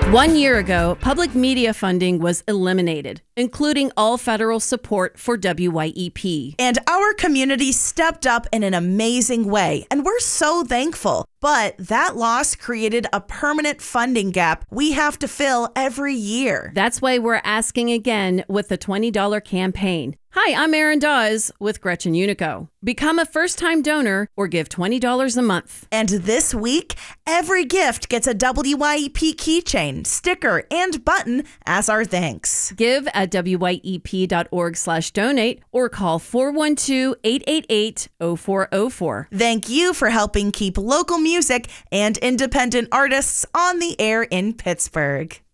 1 year ago, public media funding was eliminated, including all federal support for WYEP. And our community stepped up in an amazing way, and we're so thankful. But that loss created a permanent funding gap we have to fill every year. That's why we're asking again with the $20 campaign. Hi, I'm Erin Dawes with Gretchen Unico. Become a first-time donor or give $20 a month. And this week, every gift gets a WYEP keychain, sticker, and button as our thanks. Give at wyep.org/donate or call 412-888-0404. Thank you for helping keep local music and independent artists on the air in Pittsburgh.